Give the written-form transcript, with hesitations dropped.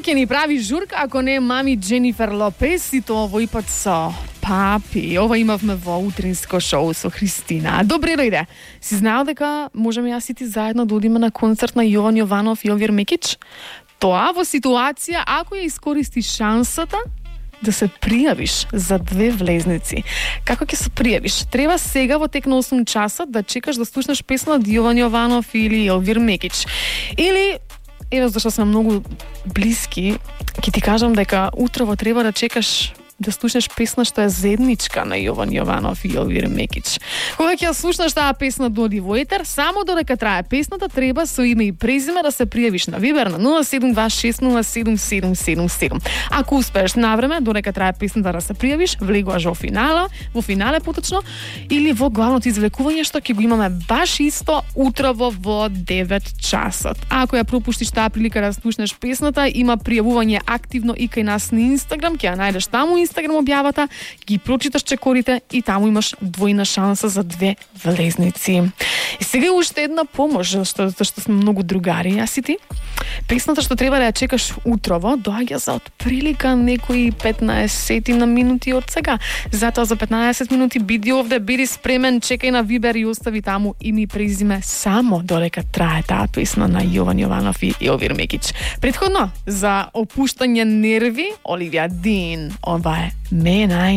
ќе ни прави журка, ако не мами Дженифер Лопес и тоа овој пат со папи. Ова имавме во утринско шоу со Христина. Добре дојде. Си знаел дека можеме јас и ти заедно да одиме на концерт на Јован Јованов и Елвир Мекич? Тоа во ситуација ако ја искористиш шансата да се пријавиш за 2 влезници. Како ќе се пријавиш? Треба сега во тек на 8 часа да чекаш да слушнеш песна од Јован Јованов или Елвир Мекич. Или еве зашто сме многу блиски, ќе ти кажам дека утрово треба да чекаш да слушнеш песна што е заедничка на Јован Јованов и Елвир Мекич. Кога ќе ја слушнеш таа песна доди во етер, само додека трае песната, треба со име и презиме да се пријавиш на Вибер на 0726077777. Ако успееш навреме, додека трае песната да се пријавиш, влегуваш во финале поточно, или во главното извлекување што ќе го имаме баш исто утрово во 9 часот. Ако ја пропуштиш таа прилика да слушнеш песната, има пријавување активно и кај нас на Инстаграм, ќе ја најдеш таму Инстаграм објавата, ги прочиташ чекорите и таму имаш двојна шанса за 2 влезници. И сега уште една помош, зашто сме многу другари, јас и ти. Песната што треба да ја чекаш утрово доаѓа за отприлика некои 15 на минути од сега. Затоа за 15 минути биди овде, биди спремен, чекај на Вибер и остави таму име и презиме само додека трае таа песна на Јован Јованов и Елвир Мекич. Претходно за опуштање нерви, Оливија Дин. Ова е Man I